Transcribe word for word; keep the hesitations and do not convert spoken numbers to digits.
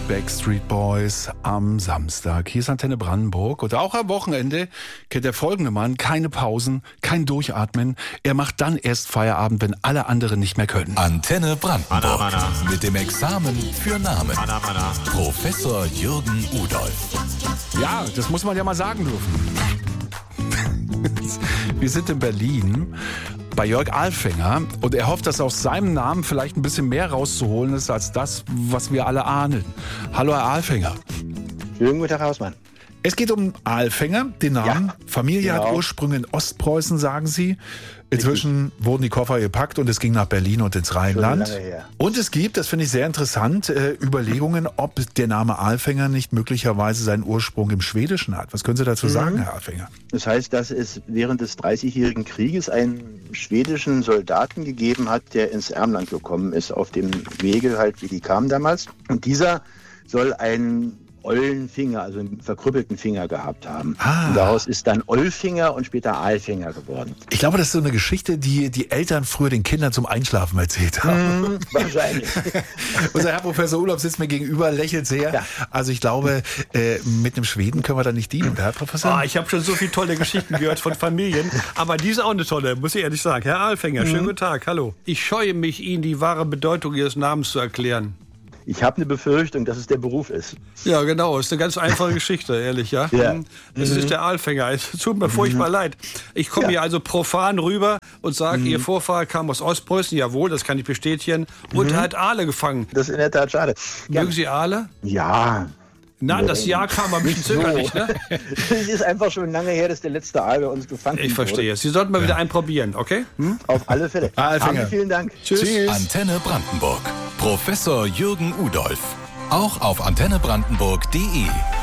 Backstreet Boys am Samstag. Hier ist Antenne Brandenburg. Und auch am Wochenende kennt der folgende Mann keine Pausen, kein Durchatmen. Er macht dann erst Feierabend, wenn alle anderen nicht mehr können. Antenne Brandenburg. Mana, mana. Mit dem Examen für Namen. Mana, mana. Professor Jürgen Udolf. Ja, das muss man ja mal sagen dürfen. Wir sind in Berlin bei Jörg Alfinger und er hofft, dass aus seinem Namen vielleicht ein bisschen mehr rauszuholen ist als das, was wir alle ahnen. Hallo, Herr Alfinger. Schönen guten Tag, Hausmann. Es geht um Alfinger, den Namen. Ja, Familie genau. hat Ursprünge in Ostpreußen, sagen Sie. Inzwischen Richtig. wurden die Koffer gepackt und es ging nach Berlin und ins Rheinland. Schon lange her. Und es gibt, das finde ich sehr interessant, äh, Überlegungen, ob der Name Alfinger nicht möglicherweise seinen Ursprung im Schwedischen hat. Was können Sie dazu Mhm. sagen, Herr Alfinger? Das heißt, dass es während des dreißigjährigen Krieges einen schwedischen Soldaten gegeben hat, der ins Ermland gekommen ist, auf dem Wege halt, wie die kamen damals. Und dieser soll einen ollen Finger, also einen verkrüppelten Finger gehabt haben. Ah. Und daraus ist dann Ollfinger und später Alfinger geworden. Ich glaube, das ist so eine Geschichte, die die Eltern früher den Kindern zum Einschlafen erzählt haben. Hm, wahrscheinlich. Unser Herr Professor Urlaub sitzt mir gegenüber, lächelt sehr. Ja. Also ich glaube, äh, mit einem Schweden können wir da nicht dienen, oder, Herr Professor? Ah, ich habe schon so viele tolle Geschichten gehört von Familien, aber die ist auch eine tolle, muss ich ehrlich sagen. Herr Alfinger, schönen guten Tag, hallo. Ich scheue mich, Ihnen die wahre Bedeutung Ihres Namens zu erklären. Ich habe eine Befürchtung, dass es der Beruf ist. Ja, genau, ist eine ganz einfache Geschichte, ehrlich, ja. Ja. Das ist der Alfinger, es tut mir furchtbar leid. Ich komme Ja. hier also profan rüber und sage, Ihr Vorfahr kam aus Ostpreußen, jawohl, das kann ich bestätigen, und er hat Aale gefangen. Das ist in der Tat schade. Mögen Sie Aale? Ja. Nein, das Jahr kam ein bisschen zögerlich, ne? Es ist einfach schon lange her, dass der letzte Aal bei uns gefangen wurde. Ich verstehe. Sie sollten mal wieder einen probieren, okay? Hm? Auf alle Fälle. Alfinger. Haben vielen Dank. Tschüss. Antenne Brandenburg. Professor Jürgen Udolf. Auch auf antenne brandenburg punkt de.